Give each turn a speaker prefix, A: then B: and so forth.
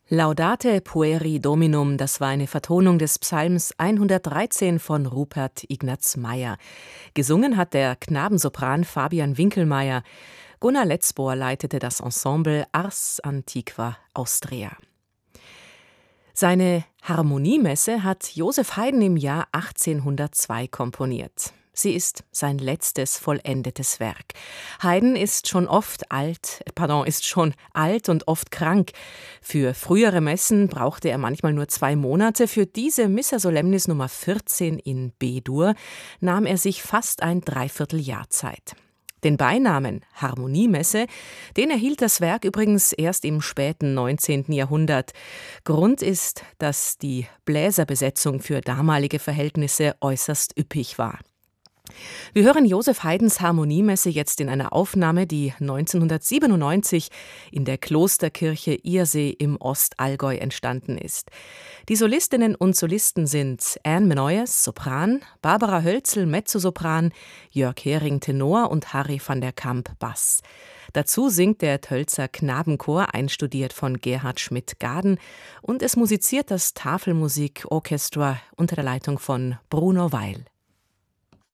A: Laudate pueri Dominum, das war eine Vertonung des Psalms 113 von Rupert Ignaz Mayr. Gesungen hat der Knabensopran Fabian Winkelmeier. Gunnar Letzbohr leitete das Ensemble Ars Antiqua Austria. Seine Harmoniemesse hat Joseph Haydn im Jahr 1802 komponiert. Sie ist sein letztes vollendetes Werk. Haydn ist schon alt und oft krank. Für frühere Messen brauchte er manchmal nur 2 Monate. Für diese Missa Solemnis Nummer 14 in B-Dur nahm er sich fast ein Dreivierteljahr Zeit. Den Beinamen Harmoniemesse, den erhielt das Werk übrigens erst im späten 19. Jahrhundert. Grund ist, dass die Bläserbesetzung für damalige Verhältnisse äußerst üppig war. Wir hören Joseph Haydns Harmoniemesse jetzt in einer Aufnahme, die 1997 in der Klosterkirche Iersee im Ostallgäu entstanden ist. Die Solistinnen und Solisten sind Anne Menoyes, Sopran, Barbara Hölzel, Mezzosopran, Jörg Hering, Tenor und Harry van der Kamp, Bass. Dazu singt der Tölzer Knabenchor, einstudiert von Gerhard Schmidt-Gaden, und es musiziert das Tafelmusik Orchestra unter der Leitung von Bruno Weil.